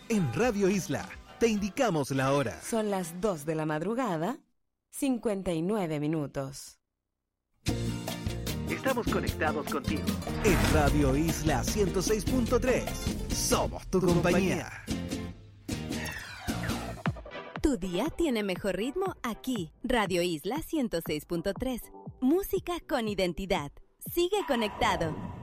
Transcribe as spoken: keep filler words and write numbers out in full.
En Radio Isla te indicamos la hora. Son las dos de la madrugada, cincuenta y nueve minutos. Estamos conectados contigo. En Radio Isla ciento seis punto tres. Somos tu compañía. Tu día tiene mejor ritmo aquí. Radio Isla ciento seis punto tres. Música con identidad. Sigue conectado.